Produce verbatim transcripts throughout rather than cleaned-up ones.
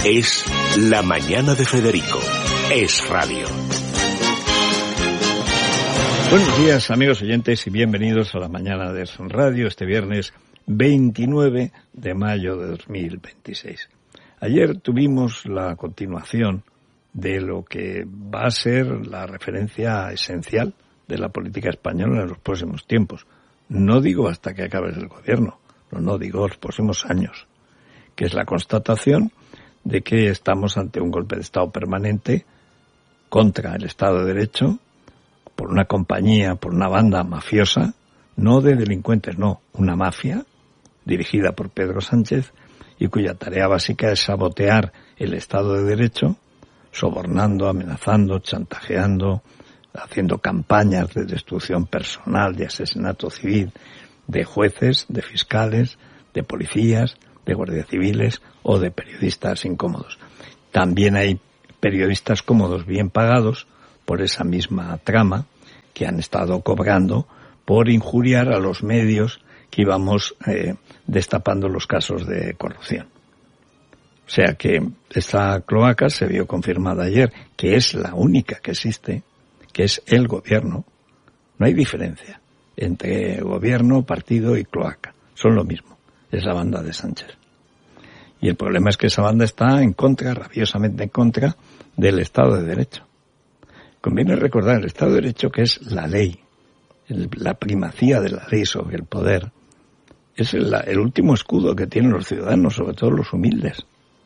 Es La Mañana de Federico. Es radio. Buenos días, amigos oyentes, y bienvenidos a La Mañana de Es Radio, este viernes veintinueve de mayo de dos mil veintiséis. Ayer tuvimos la continuación de lo que va a ser la referencia esencial de la política española en los próximos tiempos. No digo hasta que acabe el gobierno, no, no digo los próximos años, que es la constatación de que estamos ante un golpe de Estado permanente contra el Estado de Derecho por una compañía, por una banda mafiosa, no de delincuentes, no, una mafia dirigida por Pedro Sánchez y cuya tarea básica es sabotear el Estado de Derecho, sobornando, amenazando, chantajeando, haciendo campañas de destrucción personal, de asesinato civil de jueces, de fiscales, de policías, de guardias civiles o de periodistas incómodos. También hay periodistas cómodos bien pagados por esa misma trama que han estado cobrando por injuriar a los medios que íbamos eh, destapando los casos de corrupción. O sea que esta cloaca se vio confirmada ayer, que es la única que existe, que es el gobierno. No hay diferencia entre gobierno, partido y cloaca. Son lo mismo. Es la banda de Sánchez. Y el problema es que esa banda está en contra, rabiosamente en contra, del Estado de Derecho. Conviene recordar el Estado de Derecho, que es la ley, el, la primacía de la ley sobre el poder. Es el, el último escudo que tienen los ciudadanos, sobre todo los humildes.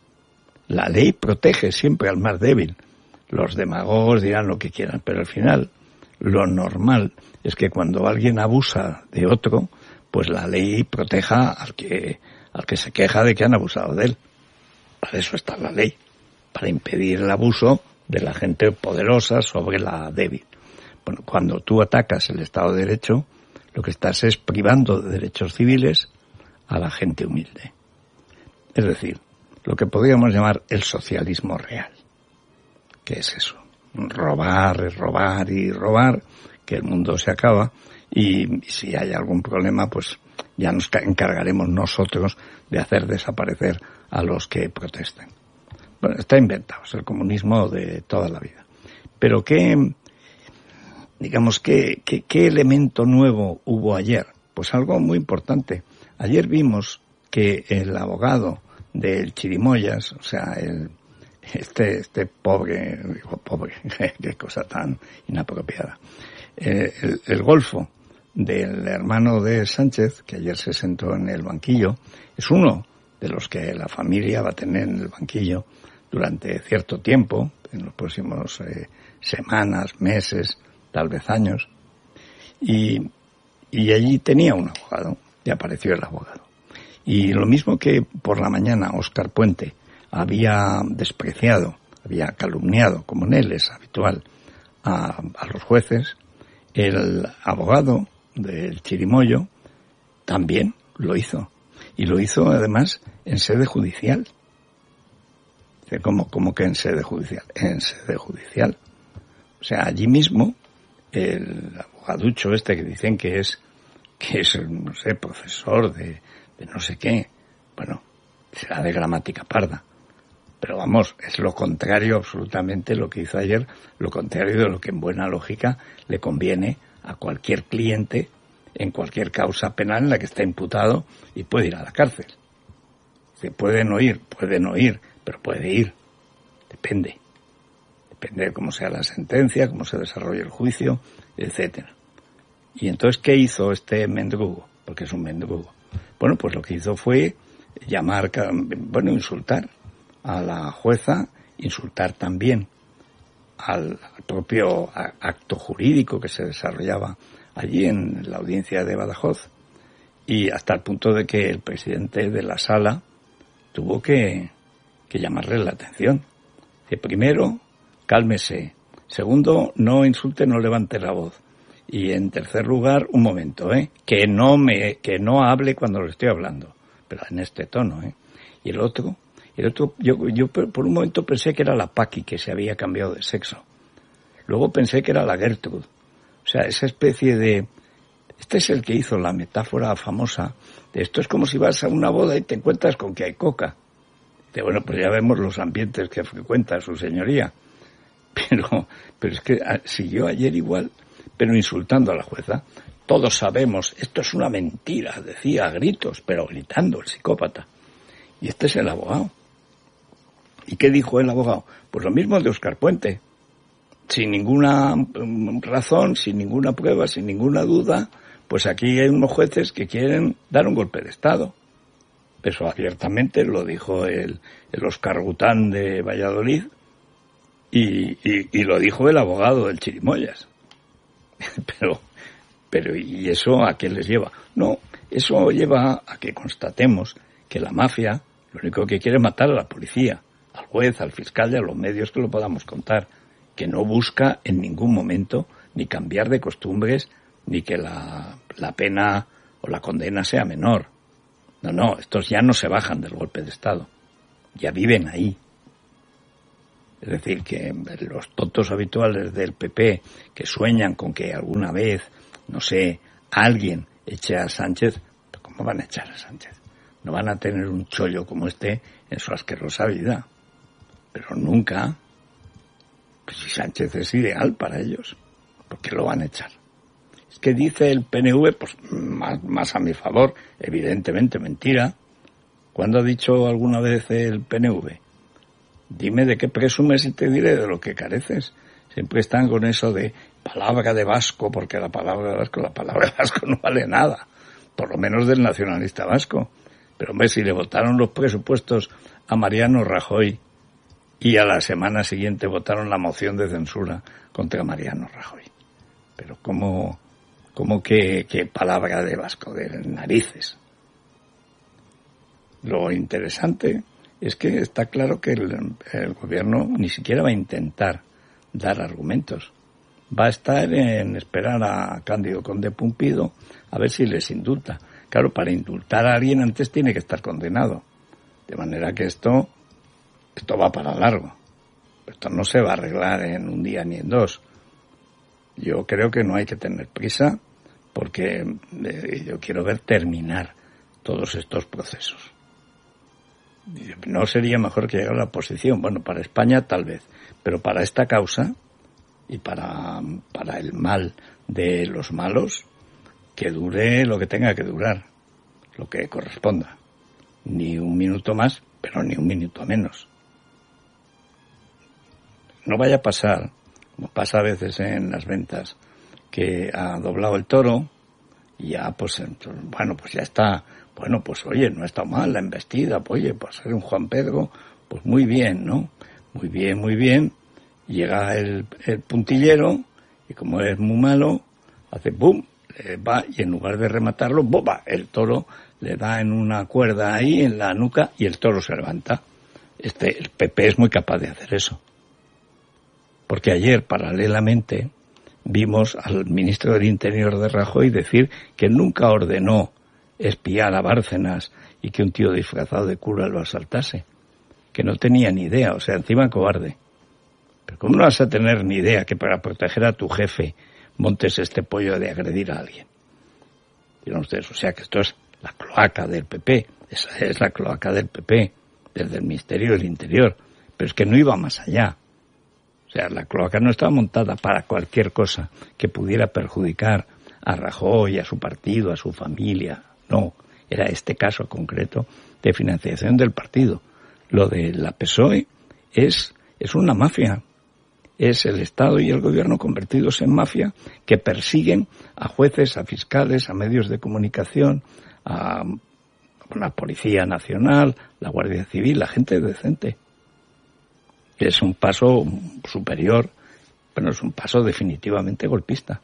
La ley protege siempre al más débil. Los demagogos dirán lo que quieran, pero al final lo normal es que cuando alguien abusa de otro, pues la ley proteja al que al que se queja de que han abusado de él. Para eso está la ley, para impedir el abuso de la gente poderosa sobre la débil. Bueno, cuando tú atacas el Estado de Derecho, lo que estás es privando de derechos civiles a la gente humilde. Es decir, lo que podríamos llamar el socialismo real. ¿Qué es eso? Robar, robar y robar, que el mundo se acaba, y, y si hay algún problema, pues ya nos encargaremos nosotros de hacer desaparecer a los que protesten. Bueno, está inventado, es el comunismo de toda la vida. Pero ¿qué, digamos, qué, qué, qué elemento nuevo hubo ayer? Pues algo muy importante. Ayer vimos que el abogado del Chirimoyas, o sea, el Este, este pobre, digo pobre, qué cosa tan inapropiada. Eh, el, el golfo del hermano de Sánchez, que ayer se sentó en el banquillo, es uno de los que la familia va a tener en el banquillo durante cierto tiempo, en los próximos eh, semanas, meses, tal vez años. Y, y allí tenía un abogado, y apareció el abogado. Y lo mismo que por la mañana Óscar Puente había despreciado, había calumniado, como en él es habitual, a, a los jueces, el abogado del Chirimoyo también lo hizo. Y lo hizo además en sede judicial. ¿Cómo, cómo que en sede judicial? En sede judicial. O sea, allí mismo, el abogaducho este que dicen que es, que es, no sé, profesor de, de no sé qué, bueno, será de gramática parda. Pero vamos, es lo contrario absolutamente lo que hizo ayer, lo contrario de lo que en buena lógica le conviene a cualquier cliente en cualquier causa penal en la que está imputado y puede ir a la cárcel. Se puede no ir, puede no ir, pero puede ir. Depende. Depende de cómo sea la sentencia, cómo se desarrolle el juicio, etcétera. Y entonces, ¿qué hizo este mendrugo? Porque es un mendrugo. Bueno, pues lo que hizo fue llamar, bueno, insultar a la jueza, insultar también al, al propio acto jurídico que se desarrollaba allí en la audiencia de Badajoz, y hasta el punto de que el presidente de la sala tuvo que, que llamarle la atención. Que primero, cálmese. Segundo, no insulte, no levante la voz. Y en tercer lugar, un momento, ¿eh? Que no me, que no hable cuando le estoy hablando. Pero en este tono, ¿eh? Y el otro, el otro, yo, yo por un momento pensé que era la Paqui, que se había cambiado de sexo. Luego pensé que era la Gertrude. O sea, esa especie de... Este es el que hizo la metáfora famosa de esto es como si vas a una boda y te encuentras con que hay coca. De, bueno, pues ya vemos los ambientes que frecuenta su señoría. Pero, pero es que siguió ayer igual, pero insultando a la jueza. Todos sabemos, esto es una mentira, decía a gritos, pero gritando el psicópata. Y este es el abogado. ¿Y qué dijo el abogado? Pues lo mismo de Óscar Puente. Sin ninguna razón, sin ninguna prueba, sin ninguna duda, pues aquí hay unos jueces que quieren dar un golpe de Estado. Eso abiertamente lo dijo el, el Óscar Gután de Valladolid y, y, y lo dijo el abogado del Chirimoyas. Pero, pero ¿y eso a qué les lleva? No, eso lleva a que constatemos que la mafia lo único que quiere es matar a la policía, al juez, al fiscal y a los medios que lo podamos contar, que no busca en ningún momento ni cambiar de costumbres ni que la, la pena o la condena sea menor. No, no, estos ya no se bajan del golpe de Estado, ya viven ahí. Es decir, que los tontos habituales del P P que sueñan con que alguna vez, no sé, alguien eche a Sánchez, ¿cómo van a echar a Sánchez? No van a tener un chollo como este en su asquerosa vida. Pero nunca, pues si Sánchez es ideal para ellos, ¿por qué lo van a echar? Es que dice el P N V, pues más, más a mi favor, evidentemente mentira. ¿Cuándo ha dicho alguna vez el P N V? Dime de qué presumes y te diré de lo que careces. Siempre están con eso de palabra de vasco, porque la palabra de vasco, la palabra de vasco no vale nada, por lo menos del nacionalista vasco. Pero hombre, si le votaron los presupuestos a Mariano Rajoy y a la semana siguiente votaron la moción de censura contra Mariano Rajoy. Pero cómo, cómo que, que palabra de vasco, de narices. Lo interesante es que está claro que el, el gobierno ni siquiera va a intentar dar argumentos. Va a estar en esperar a Cándido Conde Pumpido a ver si les indulta. Claro, para indultar a alguien antes tiene que estar condenado. De manera que esto, esto va para largo. Esto no se va a arreglar en un día ni en dos. Yo creo que no hay que tener prisa porque eh, yo quiero ver terminar todos estos procesos. ¿No sería mejor que llegara a la oposición? Bueno, para España tal vez, pero para esta causa y para, para el mal de los malos, que dure lo que tenga que durar, lo que corresponda. Ni un minuto más, pero ni un minuto menos. No vaya a pasar, como pasa a veces en las ventas, que ha doblado el toro y ya, pues, bueno, pues ya está. Bueno, pues oye, no está mal la embestida, pues oye, pues ser un Juan Pedro, pues muy bien, ¿no? Muy bien, muy bien. Llega el, el puntillero y como es muy malo, hace ¡bum! Le va y en lugar de rematarlo, ¡boba! El toro le da en una cuerda ahí en la nuca y el toro se levanta. Este, el P P es muy capaz de hacer eso. Porque ayer, paralelamente, vimos al ministro del Interior de Rajoy decir que nunca ordenó espiar a Bárcenas y que un tío disfrazado de cura lo asaltase, que no tenía ni idea, o sea, encima cobarde. Pero ¿cómo no vas a tener ni idea que para proteger a tu jefe montes este pollo de agredir a alguien? Dirán ustedes, o sea que esto es la cloaca del P P, esa es la cloaca del P P, desde el Ministerio del Interior, pero es que no iba más allá. O sea, la cloaca no estaba montada para cualquier cosa que pudiera perjudicar a Rajoy, a su partido, a su familia. No, era este caso concreto de financiación del partido. Lo de la P S O E es, es una mafia. Es el Estado y el Gobierno convertidos en mafia que persiguen a jueces, a fiscales, a medios de comunicación, a la Policía Nacional, la Guardia Civil, la gente decente. Es un paso superior, pero es un paso definitivamente golpista.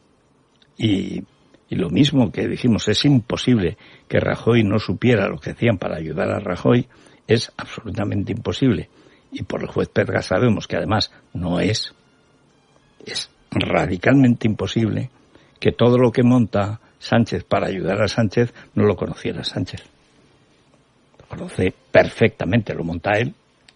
Y Y lo mismo que dijimos, es imposible que Rajoy no supiera lo que hacían para ayudar a Rajoy, es absolutamente imposible. Y por el juez Perga sabemos que además no es, es radicalmente imposible que todo lo que monta Sánchez para ayudar a Sánchez no lo conociera Sánchez. Lo conoce perfectamente, lo monta él.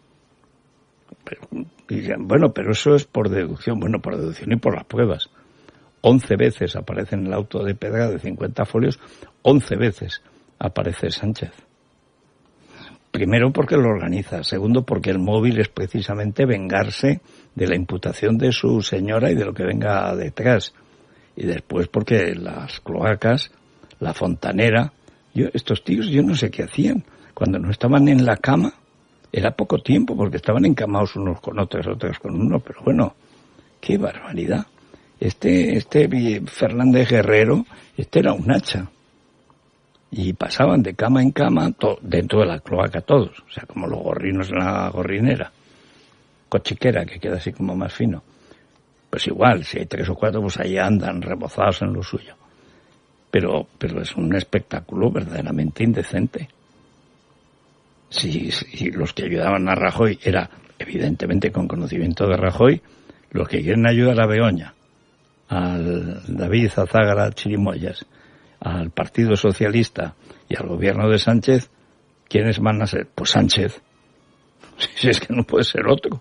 Pero, y, bueno, pero eso es por deducción, bueno, por deducción y por las pruebas. Once veces aparece en el auto de Perga de cincuenta folios, once veces aparece Sánchez. Primero porque lo organiza, segundo porque el móvil es precisamente vengarse de la imputación de su señora y de lo que venga detrás. Y después porque las cloacas, la fontanera, yo, estos tíos yo no sé qué hacían. Cuando no estaban en la cama, era poco tiempo porque estaban encamados unos con otros, otros con uno, pero bueno, qué barbaridad. Este, este Fernández Guerrero, este era un hacha. Y pasaban de cama en cama, to, dentro de la cloaca todos, o sea, como los gorrinos en la gorrinera. Cochiquera, que queda así como más fino. Pues igual, si hay tres o cuatro, pues ahí andan rebozados en lo suyo. Pero, pero es un espectáculo verdaderamente indecente. Si, si los que ayudaban a Rajoy era, evidentemente con conocimiento de Rajoy, los que quieren ayudar a Begoña, al David Azágara Chirimoyas, al Partido Socialista y al gobierno de Sánchez, ¿quiénes van a ser? Pues Sánchez. Si es que no puede ser otro.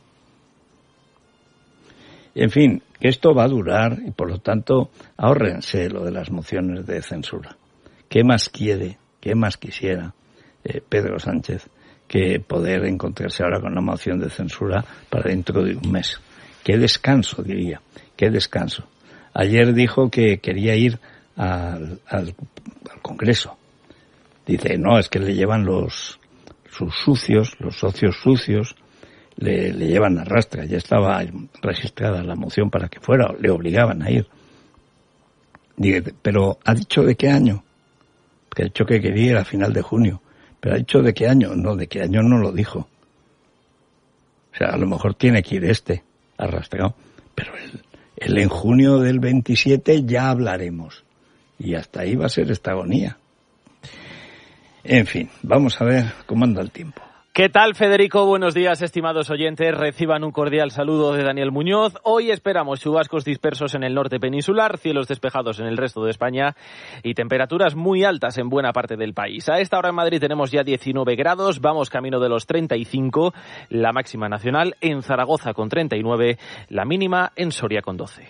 En fin, que esto va a durar y por lo tanto ahórrense lo de las mociones de censura. ¿Qué más quiere, qué más quisiera eh, Pedro Sánchez que poder encontrarse ahora con una moción de censura para dentro de un mes? Qué descanso, diría, qué descanso. Ayer dijo que quería ir al, al, al Congreso. Dice, no, es que le llevan los sus sucios, los socios sucios, le, le llevan a rastra. Ya estaba registrada la moción para que fuera, le obligaban a ir. Dice, pero ¿ha dicho de qué año? Que ha dicho que quería ir a final de junio. Pero ¿ha dicho de qué año? No, de qué año no lo dijo. O sea, a lo mejor tiene que ir este, arrastrado. Pero el, el en junio del veintisiete ya hablaremos. Y hasta ahí va a ser esta agonía. En fin, vamos a ver cómo anda el tiempo. ¿Qué tal, Federico? Buenos días, estimados oyentes. Reciban un cordial saludo de Daniel Muñoz. Hoy esperamos chubascos dispersos en el norte peninsular, cielos despejados en el resto de España y temperaturas muy altas en buena parte del país. A esta hora en Madrid tenemos ya diecinueve grados, vamos camino de los treinta y cinco, la máxima nacional, en Zaragoza con treinta y nueve, la mínima en Soria con doce.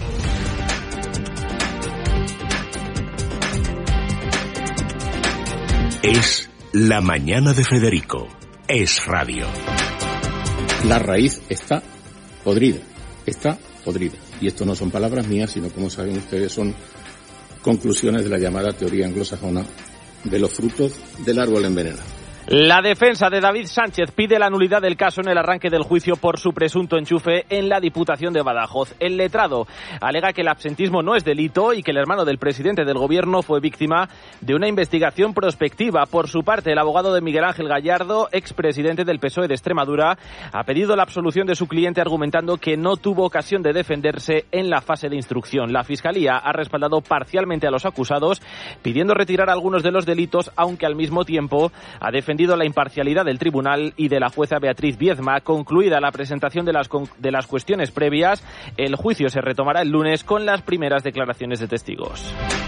Es La Mañana de Federico. Es radio. La raíz está podrida, está podrida. Y esto no son palabras mías, sino, como saben ustedes, son conclusiones de la llamada teoría anglosajona de los frutos del árbol envenenado. La defensa de David Sánchez pide la nulidad del caso en el arranque del juicio por su presunto enchufe en la Diputación de Badajoz. El letrado alega que el absentismo no es delito y que el hermano del presidente del gobierno fue víctima de una investigación prospectiva. Por su parte, el abogado de Miguel Ángel Gallardo, expresidente del P S O E de Extremadura, ha pedido la absolución de su cliente argumentando que no tuvo ocasión de defenderse en la fase de instrucción. La Fiscalía ha respaldado parcialmente a los acusados, pidiendo retirar algunos de los delitos, aunque al mismo tiempo ha defendido la imparcialidad del tribunal y de la jueza Beatriz Biezma. Concluida la presentación de las, de las cuestiones previas, el juicio se retomará el lunes con las primeras declaraciones de testigos.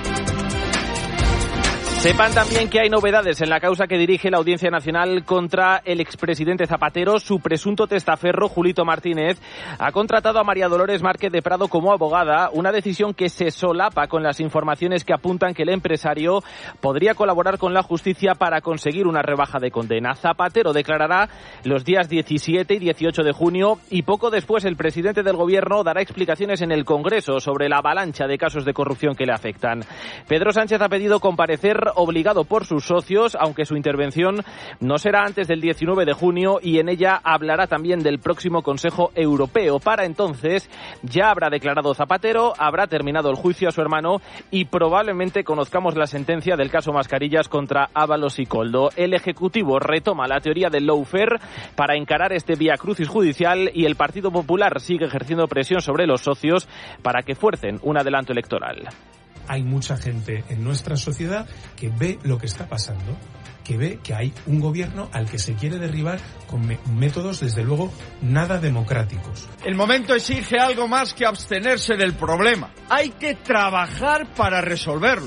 Sepan también que hay novedades en la causa que dirige la Audiencia Nacional contra el expresidente Zapatero. Su presunto testaferro, Julito Martínez, ha contratado a María Dolores Márquez de Prado como abogada, una decisión que se solapa con las informaciones que apuntan que el empresario podría colaborar con la justicia para conseguir una rebaja de condena. Zapatero declarará los días diecisiete y dieciocho de junio y poco después el presidente del gobierno dará explicaciones en el Congreso sobre la avalancha de casos de corrupción que le afectan. Pedro Sánchez ha pedido comparecer obligado por sus socios, aunque su intervención no será antes del diecinueve de junio y en ella hablará también del próximo Consejo Europeo. Para entonces ya habrá declarado Zapatero, habrá terminado el juicio a su hermano y probablemente conozcamos la sentencia del caso Mascarillas contra Ábalos y Koldo. El Ejecutivo retoma la teoría del lawfare para encarar este viacrucis judicial y el Partido Popular sigue ejerciendo presión sobre los socios para que fuercen un adelanto electoral. Hay mucha gente en nuestra sociedad que ve lo que está pasando, que ve que hay un gobierno al que se quiere derribar con me- métodos, desde luego, nada democráticos. El momento exige algo más que abstenerse del problema. Hay que trabajar para resolverlo.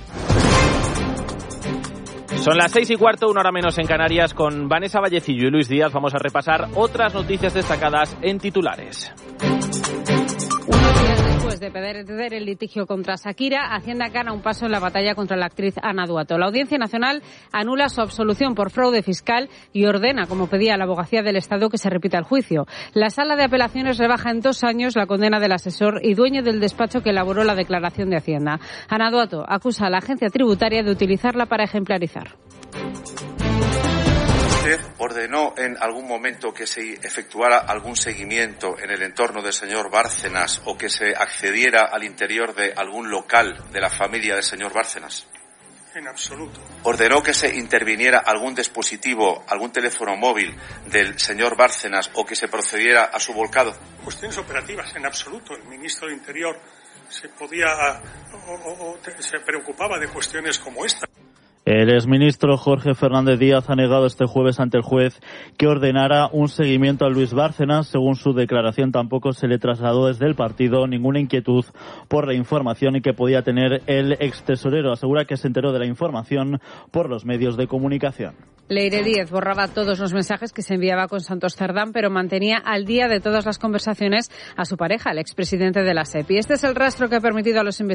Son las seis y cuarto, una hora menos en Canarias. Con Vanessa Vallecillo y Luis Díaz vamos a repasar otras noticias destacadas en titulares. Unos días después Después de perder el litigio contra Shakira, Hacienda gana un paso en la batalla contra la actriz Ana Duato. La Audiencia Nacional anula su absolución por fraude fiscal y ordena, como pedía la Abogacía del Estado, que se repita el juicio. La Sala de Apelaciones rebaja en dos años la condena del asesor y dueño del despacho que elaboró la declaración de Hacienda. Ana Duato acusa a la agencia tributaria de utilizarla para ejemplarizar. ¿Usted ordenó en algún momento que se efectuara algún seguimiento en el entorno del señor Bárcenas o que se accediera al interior de algún local de la familia del señor Bárcenas? En absoluto. ¿Ordenó que se interviniera algún dispositivo, algún teléfono móvil del señor Bárcenas o que se procediera a su volcado? Cuestiones operativas, en absoluto. El ministro de Interior se podía o, o, o se preocupaba de cuestiones como esta. El exministro Jorge Fernández Díaz ha negado este jueves ante el juez que ordenara un seguimiento a Luis Bárcenas. Según su declaración, tampoco se le trasladó desde el partido ninguna inquietud por la información y que podía tener el extesorero. Asegura que se enteró de la información por los medios de comunicación. Leire Díez borraba todos los mensajes que se enviaba con Santos Cerdán, pero mantenía al día de todas las conversaciones a su pareja, el expresidente de la S E P. Y este es el rastro que ha permitido a los investigadores